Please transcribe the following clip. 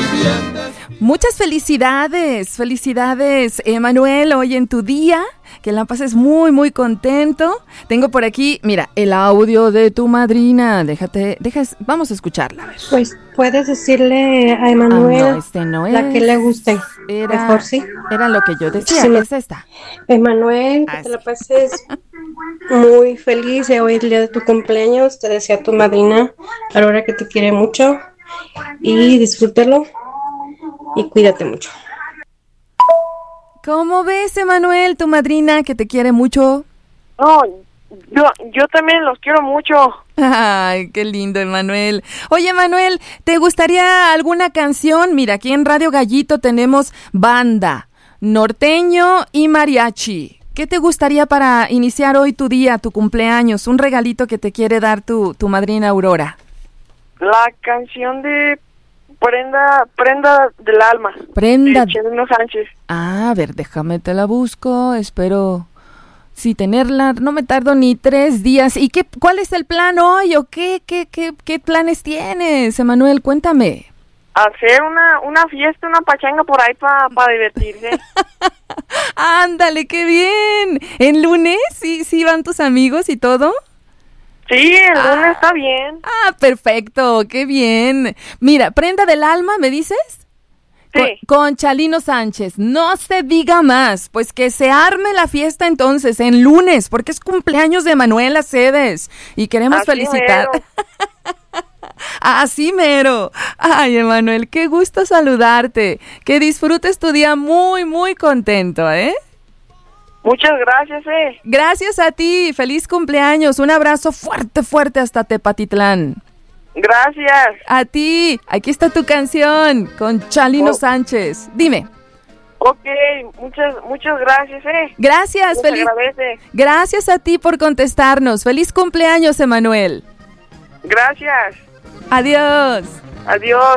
Muchas felicidades, Emanuel, hoy en tu día, que la pases muy contento. Tengo por aquí, mira, el audio de tu madrina, vamos a escucharla, a ver. Pues puedes decirle a Emanuel no la que le guste, mejor sí. Era lo que yo decía, sí, es esta. Emanuel, que te la pases muy feliz de hoy, el día de tu cumpleaños, te desea tu madrina, Aurora, que te quiere mucho, y disfrútalo. Y cuídate mucho. ¿Cómo ves, Emanuel, tu madrina que te quiere mucho? No, yo también los quiero mucho. Ay, qué lindo, Emanuel. Oye, Emanuel, ¿te gustaría alguna canción? Mira, aquí en Radio Gallito tenemos banda, norteño y mariachi. ¿Qué te gustaría para iniciar hoy tu día, tu cumpleaños? Un regalito que te quiere dar tu madrina Aurora. La canción de Prenda del alma. Prenda. De Chalino Sánchez. A ver, déjame te la busco, espero sí tenerla, no me tardo ni 3 días. ¿Y cuál es el plan hoy o qué planes tienes, Emanuel? Cuéntame. Hacer una fiesta, una pachanga por ahí para divertirse. Ándale, qué bien. ¿En lunes sí van tus amigos y todo? Sí, el lunes está bien. Perfecto, qué bien. Mira, Prenda del alma, ¿me dices? Sí. Con Chalino Sánchez. No se diga más, pues que se arme la fiesta entonces en lunes, porque es cumpleaños de Manuela Cedes y queremos Así felicitar. Mero. Así mero. Ay, Emanuel, qué gusto saludarte. Que disfrutes tu día muy contento, ¿eh? Muchas gracias, Gracias a ti, feliz cumpleaños, un abrazo fuerte hasta Tepatitlán. Gracias. A ti, aquí está tu canción con Chalino Sánchez. Dime. Ok, muchas gracias, Gracias, feliz. Agradece. Gracias a ti por contestarnos. Feliz cumpleaños, Emanuel. Gracias. Adiós. Adiós.